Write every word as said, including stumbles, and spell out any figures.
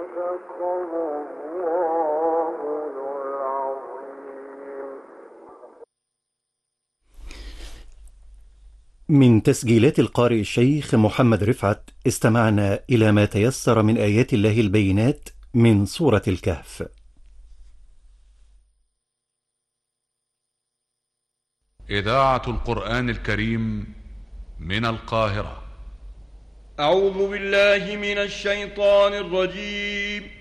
من تسجيلات القارئ الشيخ محمد رفعت استمعنا إلى ما تيسر من آيات الله البينات من سورة الكهف. إذاعة القرآن الكريم من القاهرة. أعوذ بالله من الشيطان الرجيم.